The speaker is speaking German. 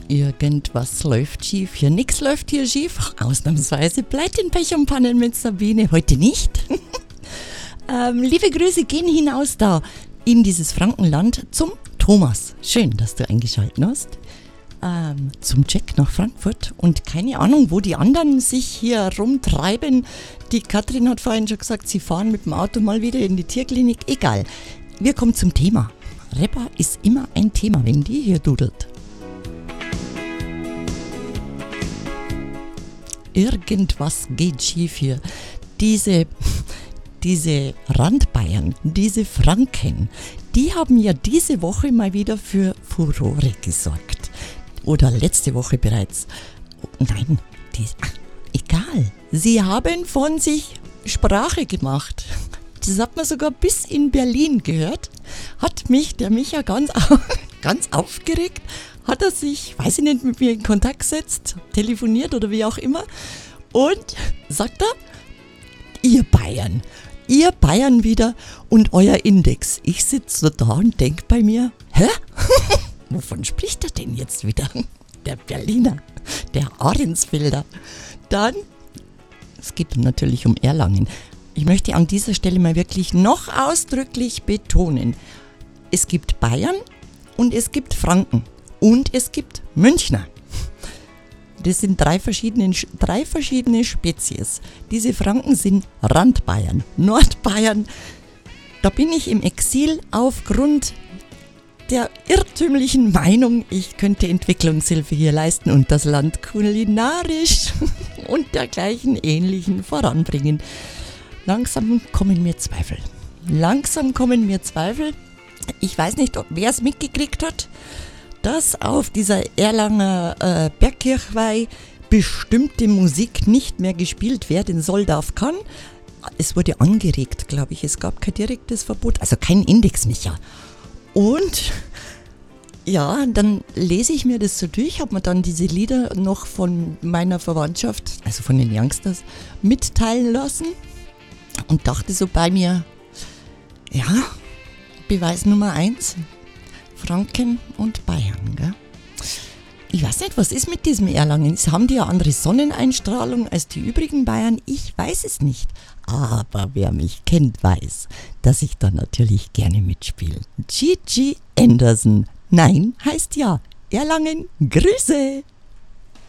Irgendwas läuft schief. Hier nix läuft hier schief. Ausnahmsweise bleibt in Pech und Pannen mit Sabine. Heute nicht. Liebe Grüße gehen hinaus da in dieses Frankenland zum Thomas. Schön, dass du eingeschaltet hast. Zum Jack nach Frankfurt. Und keine Ahnung, wo die anderen sich hier rumtreiben. Die Katrin hat vorhin schon gesagt, sie fahren mit dem Auto mal wieder in die Tierklinik. Egal. Wir kommen zum Thema. Rapper ist immer ein Thema, wenn die hier dudelt. Irgendwas geht schief hier. Diese Randbayern, diese Franken, die haben ja diese Woche mal wieder für Furore gesorgt. Oder letzte Woche bereits. Nein, egal. Sie haben von sich Sprache gemacht. Das hat man sogar bis in Berlin gehört. Hat mich der Micha ganz aufgeregt. Hat er sich, weiß ich nicht, mit mir in Kontakt gesetzt, telefoniert oder wie auch immer. Und sagt er, ihr Bayern wieder und euer Index. Ich sitze da und denke bei mir, hä? Wovon spricht er denn jetzt wieder? Der Berliner, der Ahrensfelder. Dann, es geht natürlich um Erlangen. Ich möchte an dieser Stelle mal wirklich noch ausdrücklich betonen, es gibt Bayern und es gibt Franken. Und es gibt Münchner. Das sind drei verschiedene Spezies. Diese Franken sind Randbayern, Nordbayern. Da bin ich im Exil aufgrund der irrtümlichen Meinung, ich könnte Entwicklungshilfe hier leisten und das Land kulinarisch und dergleichen Ähnlichen voranbringen. Langsam kommen mir Zweifel. Ich weiß nicht, wer es mitgekriegt hat, dass auf dieser Erlanger Bergkirchweih bestimmte Musik nicht mehr gespielt werden soll, darf, kann. Es wurde angeregt, glaube ich. Es gab kein direktes Verbot, also kein Index, Micha. Und ja, dann lese ich mir das so durch, habe mir dann diese Lieder noch von meiner Verwandtschaft, also von den Youngsters, mitteilen lassen und dachte so bei mir, ja, Beweis Nummer 1, Franken und Bayern, gell? Ich weiß nicht, was ist mit diesem Erlangen? Haben die ja andere Sonneneinstrahlung als die übrigen Bayern? Ich weiß es nicht. Aber wer mich kennt, weiß, dass ich da natürlich gerne mitspiele. Gigi Anderson. Nein heißt ja. Erlangen, Grüße!